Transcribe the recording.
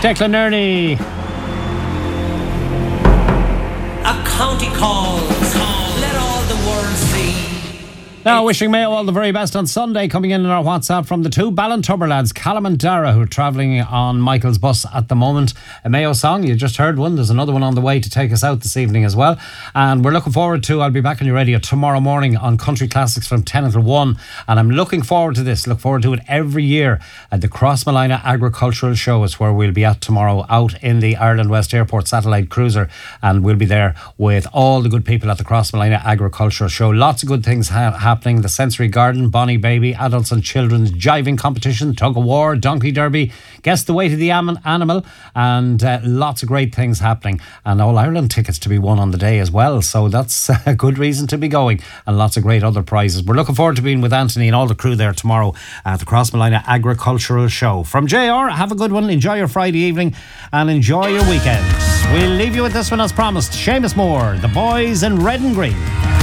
Declan Nerney. A county calls. Let all the world see. Now, wishing Mayo all the very best on Sunday. Coming in our WhatsApp from the two Ballintubber lads, Callum and Dara, who are travelling on Michael's bus at the moment. A Mayo song, you just heard one. There's another one on the way to take us out this evening as well. And we're looking forward to, I'll be back on your radio tomorrow morning on Country Classics from 10 until 1. And I'm looking forward to this. Look forward to it every year at the Crossmolina Agricultural Show. Is where we'll be at tomorrow, out in the Ireland West Airport satellite cruiser. And we'll be there with all the good people at the Crossmolina Agricultural Show. Lots of good things happening. The Sensory Garden, Bonnie Baby, adults and children's jiving competition, tug of war, donkey derby, guess the weight of the animal, and lots of great things happening, and All Ireland tickets to be won on the day as well, so that's a good reason to be going, and lots of great other prizes. We're looking forward to being with Anthony and all the crew there tomorrow at the Crossmolina Agricultural Show. From JR, have a good one, enjoy your Friday evening and enjoy your weekend. We'll leave you with this one as promised. Seamus Moore, The Boys in Red and Green.